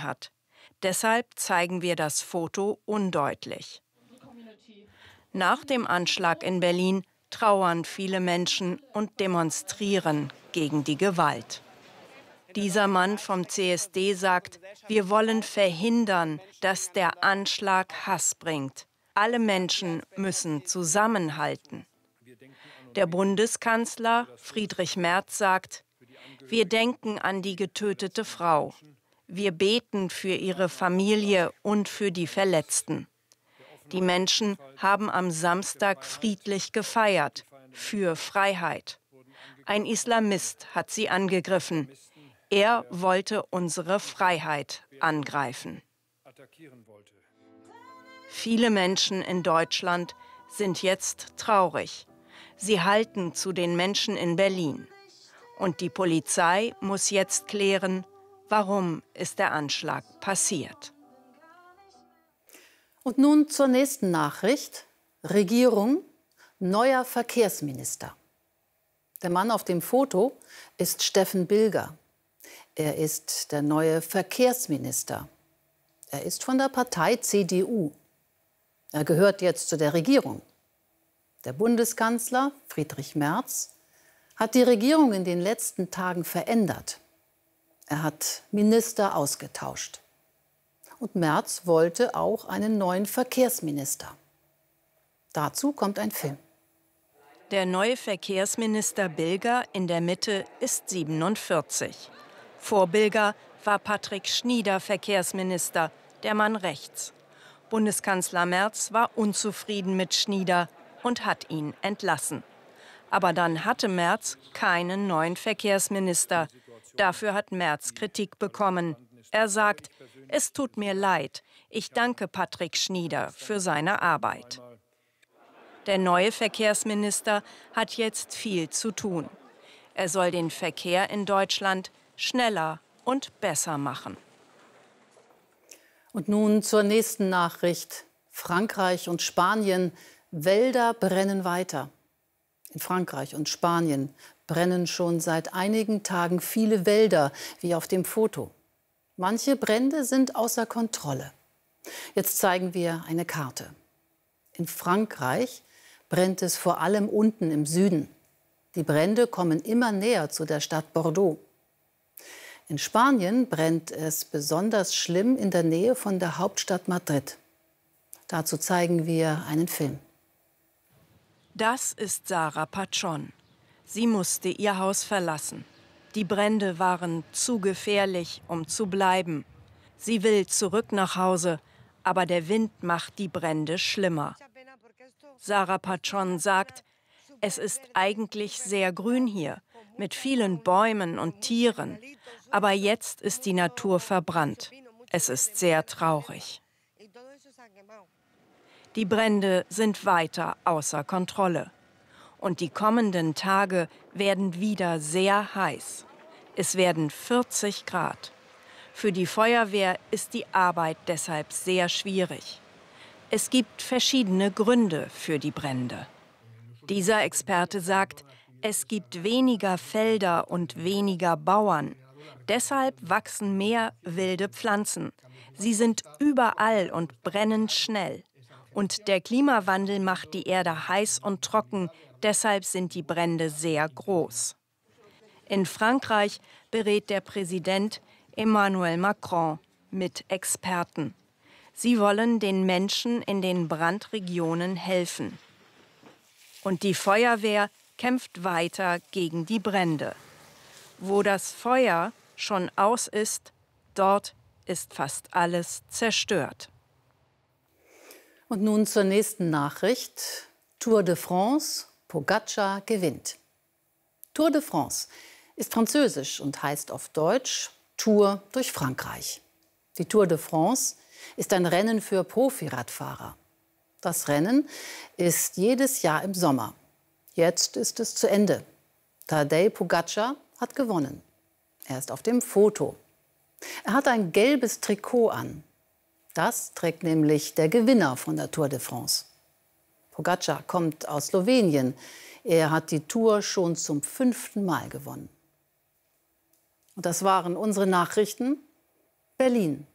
hat. Deshalb zeigen wir das Foto undeutlich. Nach dem Anschlag in Berlin trauern viele Menschen und demonstrieren gegen die Gewalt. Dieser Mann vom CSD sagt, wir wollen verhindern, dass der Anschlag Hass bringt. Alle Menschen müssen zusammenhalten. Der Bundeskanzler Friedrich Merz sagt, wir denken an die getötete Frau. Wir beten für ihre Familie und für die Verletzten. Die Menschen haben am Samstag friedlich gefeiert, für Freiheit. Ein Islamist hat sie angegriffen. Er wollte unsere Freiheit angreifen. Viele Menschen in Deutschland sind jetzt traurig. Sie halten zu den Menschen in Berlin. Und die Polizei muss jetzt klären, warum ist der Anschlag passiert. Und nun zur nächsten Nachricht. Regierung, neuer Verkehrsminister. Der Mann auf dem Foto ist Steffen Bilger. Er ist der neue Verkehrsminister. Er ist von der Partei CDU. Er gehört jetzt zu der Regierung. Der Bundeskanzler Friedrich Merz hat die Regierung in den letzten Tagen verändert. Er hat Minister ausgetauscht. Und Merz wollte auch einen neuen Verkehrsminister. Dazu kommt ein Film. Der neue Verkehrsminister Bilger in der Mitte ist 47. Vor Bilger war Patrick Schnieder Verkehrsminister, der Mann rechts. Bundeskanzler Merz war unzufrieden mit Schnieder und hat ihn entlassen. Aber dann hatte Merz keinen neuen Verkehrsminister. Dafür hat Merz Kritik bekommen. Er sagt, es tut mir leid, ich danke Patrick Schnieder für seine Arbeit. Der neue Verkehrsminister hat jetzt viel zu tun. Er soll den Verkehr in Deutschland schneller und besser machen. Und nun zur nächsten Nachricht. Frankreich und Spanien. Wälder brennen weiter. In Frankreich und Spanien brennen schon seit einigen Tagen viele Wälder, wie auf dem Foto. Manche Brände sind außer Kontrolle. Jetzt zeigen wir eine Karte. In Frankreich brennt es vor allem unten im Süden. Die Brände kommen immer näher zu der Stadt Bordeaux. In Spanien brennt es besonders schlimm in der Nähe von der Hauptstadt Madrid. Dazu zeigen wir einen Film. Das ist Sara Pachon. Sie musste ihr Haus verlassen. Die Brände waren zu gefährlich, um zu bleiben. Sie will zurück nach Hause, aber der Wind macht die Brände schlimmer. Sara Pachon sagt, es ist eigentlich sehr grün hier, mit vielen Bäumen und Tieren. Aber jetzt ist die Natur verbrannt. Es ist sehr traurig. Die Brände sind weiter außer Kontrolle. Und die kommenden Tage werden wieder sehr heiß. Es werden 40 Grad. Für die Feuerwehr ist die Arbeit deshalb sehr schwierig. Es gibt verschiedene Gründe für die Brände. Dieser Experte sagt, es gibt weniger Felder und weniger Bauern. Deshalb wachsen mehr wilde Pflanzen. Sie sind überall und brennen schnell. Und der Klimawandel macht die Erde heiß und trocken, deshalb sind die Brände sehr groß. In Frankreich berät der Präsident Emmanuel Macron mit Experten. Sie wollen den Menschen in den Brandregionen helfen. Und die Feuerwehr kämpft weiter gegen die Brände. Wo das Feuer schon aus ist, dort ist fast alles zerstört. Und nun zur nächsten Nachricht. Tour de France, Pogačar gewinnt. Tour de France ist französisch und heißt auf Deutsch Tour durch Frankreich. Die Tour de France ist ein Rennen für Profiradfahrer. Das Rennen ist jedes Jahr im Sommer. Jetzt ist es zu Ende. Tadej Pogačar hat gewonnen. Er ist auf dem Foto. Er hat ein gelbes Trikot an. Das trägt nämlich der Gewinner von der Tour de France. Pogačar kommt aus Slowenien. Er hat die Tour schon zum 5. Mal gewonnen. Und das waren unsere Nachrichten. Berlin.